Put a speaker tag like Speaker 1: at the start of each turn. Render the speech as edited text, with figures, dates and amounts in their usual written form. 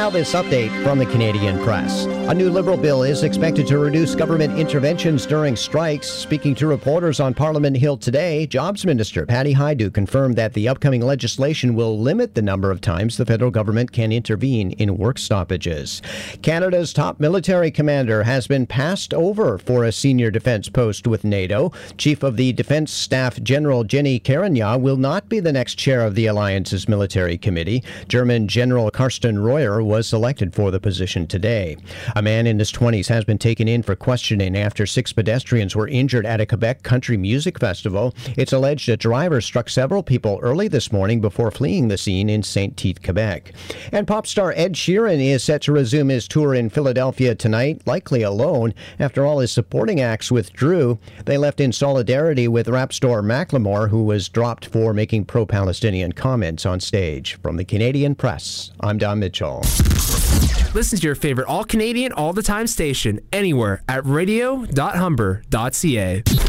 Speaker 1: Now this update from the Canadian Press. A new Liberal bill is expected to reduce government interventions during strikes. Speaking to reporters on Parliament Hill today, Jobs Minister Patty Hajdu confirmed that the upcoming legislation will limit the number of times the federal government can intervene in work stoppages. Canada's top military commander has been passed over for a senior defense post with NATO. Chief of the Defense Staff General Jenny Carignan will not be the next chair of the alliance's military committee. German General Carsten Reuer was selected for the position today. A man in his 20s has been taken in for questioning after 6 pedestrians were injured at a Quebec country music festival. It's alleged a driver struck several people early this morning before fleeing the scene in Saint-Tite, Quebec. And pop star Ed Sheeran is set to resume his tour in Philadelphia tonight, likely alone, after all his supporting acts withdrew. They left in solidarity with rap star Macklemore, who was dropped for making pro-Palestinian comments on stage. From the Canadian Press, I'm Don Mitchell.
Speaker 2: Listen to your favorite all-Canadian, all-the-time station anywhere at radio.humber.ca.